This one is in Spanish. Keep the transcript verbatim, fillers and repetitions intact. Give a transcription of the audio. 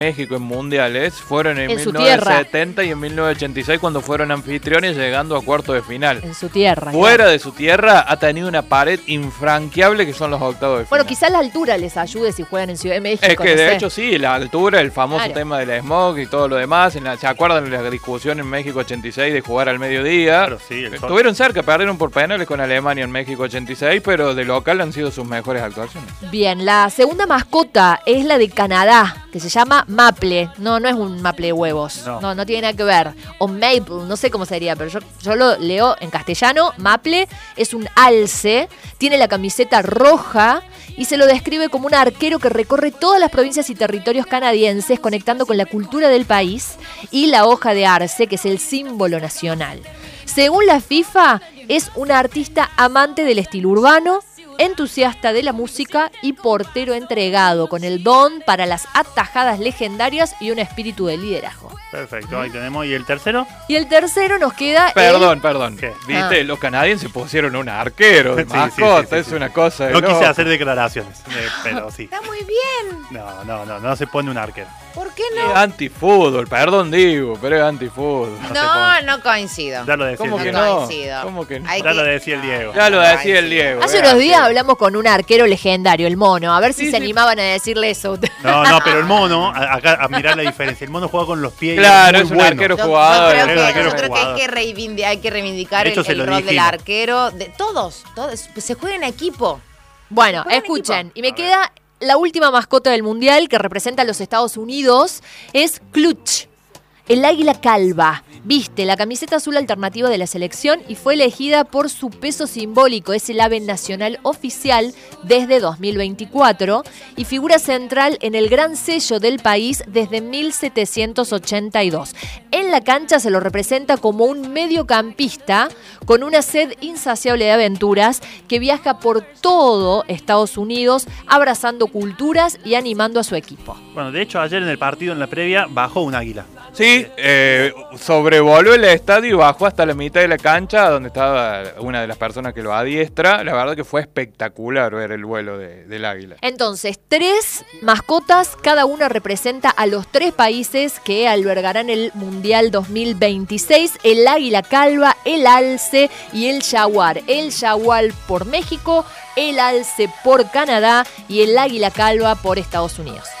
México en mundiales fueron en, en mil novecientos setenta tierra. y en mil novecientos ochenta y seis cuando fueron anfitriones llegando a cuartos de final. En su tierra. Fuera claro. de su tierra ha tenido una pared infranqueable que son los octavos de final. Bueno, quizás la altura les ayude si juegan en Ciudad de México. Es que no de sé. hecho sí, la altura, el famoso Claro. tema del smog y todo lo demás. En la, ¿se acuerdan de la discusión en México ochenta y seis de jugar al mediodía? Claro, sí, el sol. Estuvieron cerca, perdieron por penales con Alemania en México ochenta y seis, pero de local han sido sus mejores actuaciones. Bien, la segunda mascota es la de Canadá, que se llama Maple. No, no es un maple de huevos. No, No, no tiene nada que ver. O Maple, no sé cómo sería, pero yo, yo lo leo en castellano. Maple es un alce, tiene la camiseta roja y se lo describe como un arquero que recorre todas las provincias y territorios canadienses, conectando con la cultura del país y la hoja de arce, que es el símbolo nacional. Según la FIFA, es un artista amante del estilo urbano, entusiasta de la música y portero entregado, con el don para las atajadas legendarias y un espíritu de liderazgo. Perfecto, ahí tenemos. ¿Y el tercero? Y el tercero nos queda Perdón, el... perdón. ¿Qué? Viste, Ah. los canadienses pusieron un arquero de Sí, sí, mascota, sí, sí, es sí. una cosa de No quise loco. hacer declaraciones, eh, pero sí. Está muy bien. No, no, no, no se pone un arquero. ¿Por qué Es no? antifútbol, perdón digo, pero es antifútbol. se No, pone. no coincido. Ya lo decía ¿Cómo el que Diego. no? coincido. ¿Cómo que no? Hay Ya que- lo decía el Diego. Ya lo No decía el coincido. Diego. Hace es unos así. días hablamos con un arquero legendario, el Mono, a ver si Sí, se sí. animaban a decirle eso. No, no, pero el mono, a- acá a mirar la diferencia. El mono juega con los pies. y Claro, muy es un bueno. arquero Yo, yo jugador. creo, es un que, arquero yo creo que hay jugador. que reivindicar, hay que reivindicar De el, hecho, se el lo rol del dijimos. arquero. De todos, todos. Se juega en equipo. Bueno, Juegan escuchen, equipo. y me A queda la última mascota del Mundial que representa a los Estados Unidos, es Clutch, el águila calva. Viste la camiseta azul alternativa de la selección y fue elegida por su peso simbólico, es el ave nacional oficial desde dos mil veinticuatro y figura central en el gran sello del país desde mil setecientos ochenta y dos. En la cancha se lo representa como un mediocampista con una sed insaciable de aventuras que viaja por todo Estados Unidos abrazando culturas y animando a su equipo. Bueno, de hecho, ayer en el partido, en la previa, bajó un águila. Sí, eh, sobrevoló el estadio y bajó hasta la mitad de la cancha donde estaba una de las personas que lo adiestra. La verdad que fue espectacular ver el vuelo de- del águila. Entonces, tres mascotas, cada una representa a los tres países que albergarán el Mundial dos mil veintiséis, el águila calva, el alce y el jaguar. El jaguar por México, el alce por Canadá y el águila calva por Estados Unidos.